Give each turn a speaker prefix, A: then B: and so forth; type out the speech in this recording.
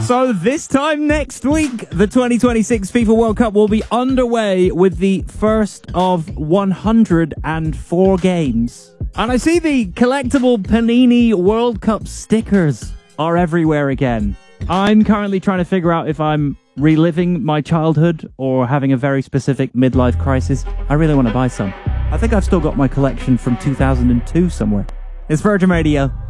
A: So this time next week, the 2026 FIFA World Cup will be underway with the first of 104 games. And I see the collectible Panini World Cup stickers are everywhere again. I'm currently trying to figure out if I'm reliving my childhood or having a very specific midlife crisis. I really want to buy some. I think I've still got my collection from 2002 somewhere. It's Virgin Radio.